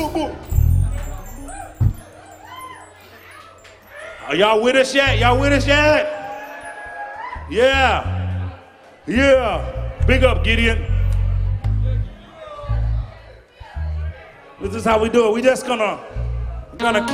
Are y'all with us yet? Y'all with us yet? Yeah. Yeah. Big up, Gideon. This is how we do it. We just gonna